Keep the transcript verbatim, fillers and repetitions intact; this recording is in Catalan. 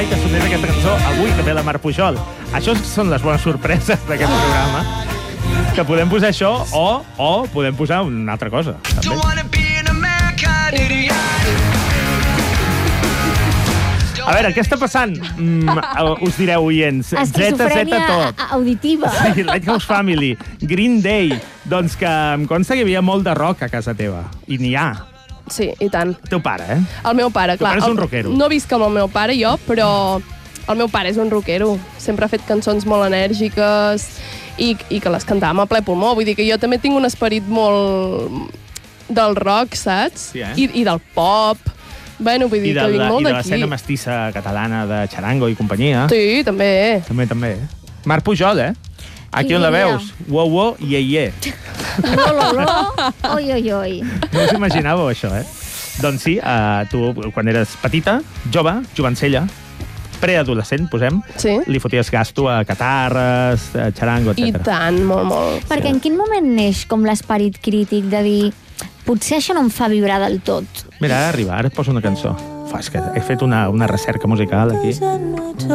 que sonés aquesta cançó avui també la Mar Pujol. Això són les bones sorpreses d'aquest programa. Que podem posar això o, o podem posar una altra cosa. També. A veure, què està passant? Mm, us direu, oients. Esquizofrènia tot. auditiva. Sí, Lighthouse Family, Green Day. Doncs que em consta que hi havia molt de rock a casa teva. I n'hi ha. Sí, i tant. El teu pare, eh? El meu pare, clar. Tu pare és un el, rockero. No visc amb el meu pare, jo, però el meu pare és un rockero. Sempre ha fet cançons molt enèrgiques i, i que les cantàvem a ple pulmó. Vull dir que jo també tinc un esperit molt del rock, saps? Sí, eh? I, I del pop. Bueno, vull dir I de, que vinc la, molt i de d'aquí. l'escena mestissa catalana de Charango i companyia. Sí, també. També, també. Mar Pujol, eh? Aquí on la veus? Wow, wow, ie, ie. Lo, lo, lo. Oi, oi, oi. No us imaginàveu, això, eh? Doncs sí, uh, tu, quan eres petita, jove, jovencella, preadolescent, posem, Sí. li foties gasto a catarres, a xarango, I etcètera. tant, molt, molt. Perquè en quin moment neix com l'esperit crític de dir potser això no em fa vibrar del tot? Mira, ara arriba, ara et poso una cançó. Fa, és que he fet una, una recerca musical aquí.